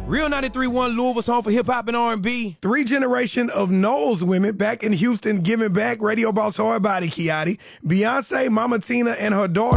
Real 93.1 Louisville's home for hip-hop and R&B. 3 generation of Knowles women back in Houston giving back. Radio boss hard body, Kiati. Beyonce, Mama Tina, and her daughter